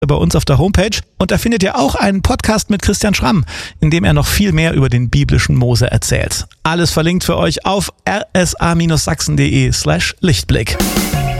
bei uns auf der Homepage. Und da findet ihr auch einen Podcast mit Christian Schramm, in dem er noch viel mehr über den biblischen Mose erzählt. Alles verlinkt für euch auf rsa-sachsen.de/Lichtblick.